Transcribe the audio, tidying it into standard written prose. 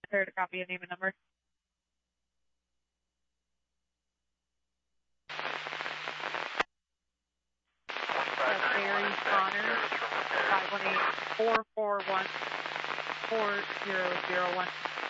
Prepare to copy a name and number. Barry Connor, 518-441-4001.